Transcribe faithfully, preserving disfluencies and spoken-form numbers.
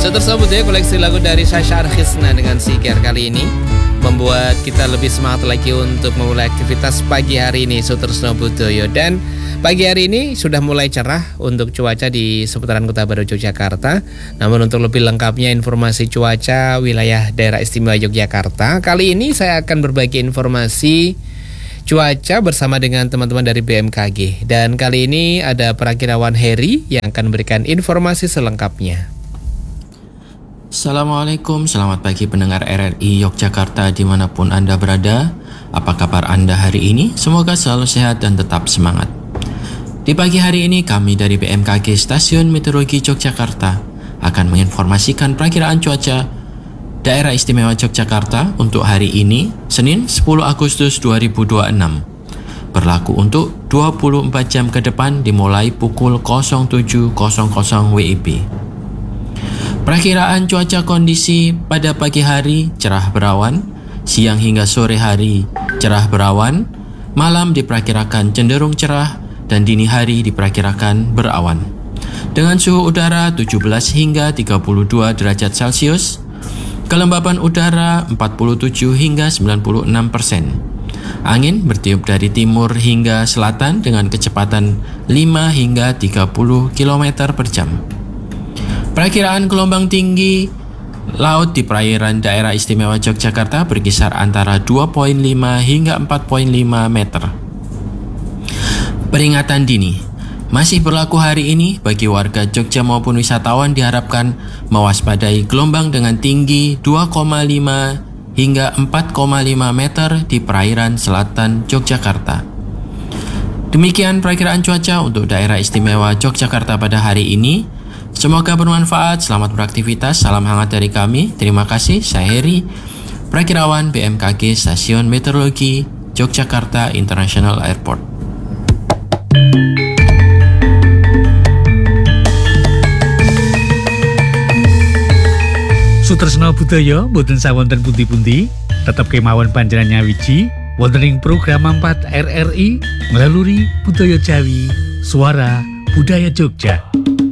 Tersebut ya koleksi lagu dari Sasha Arkhisna dengan Sigar kali ini membuat kita lebih semangat lagi untuk memulai aktivitas pagi hari ini, Sutresno Budoyo. Dan pagi hari ini sudah mulai cerah untuk cuaca di seputaran Kota Baru Yogyakarta. Namun untuk lebih lengkapnya informasi cuaca wilayah daerah istimewa Yogyakarta, kali ini saya akan berbagi informasi cuaca bersama dengan teman-teman dari B M K G. Dan kali ini ada Prakirawan Heri yang akan memberikan informasi selengkapnya. Assalamualaikum, selamat pagi pendengar R R I Yogyakarta dimanapun Anda berada. Apa kabar Anda hari ini? Semoga selalu sehat dan tetap semangat. Di pagi hari ini kami dari B M K G Stasiun Meteorologi Yogyakarta akan menginformasikan perakiraan cuaca Daerah Istimewa Yogyakarta untuk hari ini, Senin sepuluh Agustus dua ribu dua puluh enam. Berlaku untuk dua puluh empat jam ke depan dimulai pukul nol tujuh nol nol W I B. Perakiraan cuaca kondisi pada pagi hari cerah berawan, siang hingga sore hari cerah berawan, malam diperkirakan cenderung cerah, dan dini hari diperkirakan berawan. Dengan suhu udara tujuh belas hingga tiga puluh dua derajat Celcius, kelembaban udara empat puluh tujuh hingga sembilan puluh enam persen. Angin bertiup dari timur hingga selatan dengan kecepatan lima hingga tiga puluh kilometer per jam. Perakiraan gelombang tinggi laut di perairan daerah istimewa Yogyakarta berkisar antara dua koma lima hingga empat koma lima meter. Peringatan dini masih berlaku hari ini bagi warga Jogja maupun wisatawan diharapkan mewaspadai gelombang dengan tinggi dua koma lima hingga empat koma lima meter di perairan selatan Yogyakarta. Demikian perakiraan cuaca untuk daerah istimewa Yogyakarta pada hari ini. Semoga bermanfaat, selamat beraktivitas, salam hangat dari kami. Terima kasih, saya Heri, Prakirawan B M K G Stasiun Meteorologi Yogyakarta International Airport. Sutresno Budoyo boten sawonten pundi-pundi, tetep kemawon panjenengan nyawiji wonten ing program empat R R I melalui Budaya Jawi, Suara Budaya Jogja.